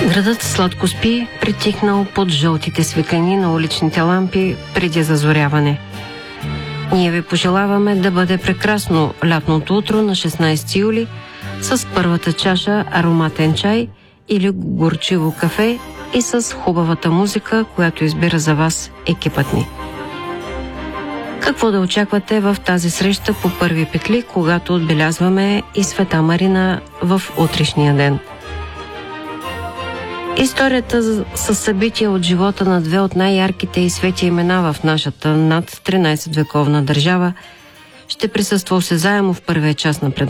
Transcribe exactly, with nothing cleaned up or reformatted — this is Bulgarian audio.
Градът сладко спи, притихнал под жълтите светлини на уличните лампи преди зазоряване. Ние ви пожелаваме да бъде прекрасно лятното утро на шестнайсети юли с първата чаша ароматен чай или горчиво кафе и с хубавата музика, която избира за вас екипът ни. Какво да очаквате в тази среща по първи петли, когато отбелязваме и Света Марина в утрешния ден? Историята с събития от живота на две от най-ярките и свети имена в нашата над тринайсет вековна държава ще присъства осезаемо в първия час на предаването.